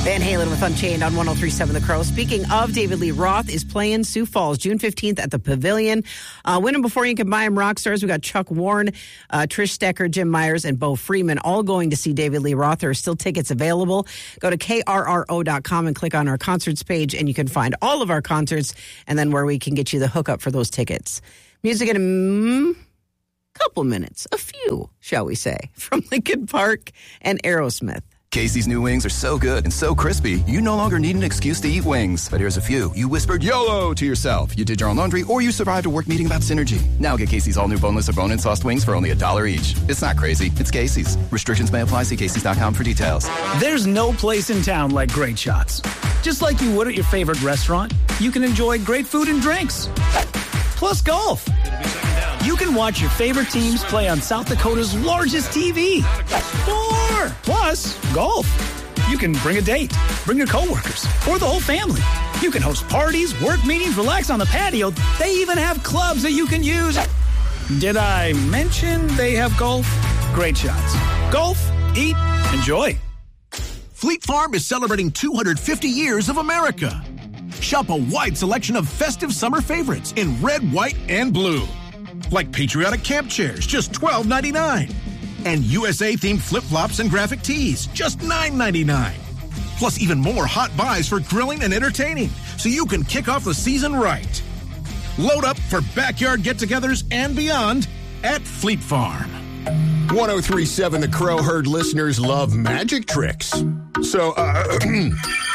Van Halen with Unchained on 103.7 The Crow. Speaking of, David Lee Roth is playing Sioux Falls June 15th at the Pavilion. Win them before you can buy them, rock stars. We got Chuck Warren, Trish Stecker, Jim Myers, and Bo Freeman all going to see David Lee Roth. There are still tickets available. Go to krro.com and click on our concerts page, and you can find all of our concerts and then where we can get you the hookup for those tickets. Music in a couple minutes, a few, shall we say, from Linkin Park and Aerosmith. Casey's new wings are so good and so crispy, you no longer need an excuse to eat wings. But here's a few. You whispered YOLO to yourself. You did your own laundry, or you survived a work meeting about synergy. Now get Casey's all new boneless or bone-in sauced wings for only $1 each. It's not crazy. It's Casey's. Restrictions may apply. See Casey's.com for details. There's no place in town like Great Shots. Just like you would at your favorite restaurant, you can enjoy great food and drinks. Plus golf. You can watch your favorite teams play on South Dakota's largest TV. Plus, golf. You can bring a date, bring your coworkers, or the whole family. You can host parties, work meetings, relax on the patio. They even have clubs that you can use. Did I mention they have golf? Great Shots. Golf, eat, enjoy. Fleet Farm is celebrating 250 years of America. Shop a wide selection of festive summer favorites in red, white, and blue. Like patriotic camp chairs, just $12.99. And USA-themed flip-flops and graphic tees, just $9.99. Plus even more hot buys for grilling and entertaining, so you can kick off the season right. Load up for backyard get-togethers and beyond at Fleet Farm. 103.7 The Crow Herd listeners love magic tricks. So,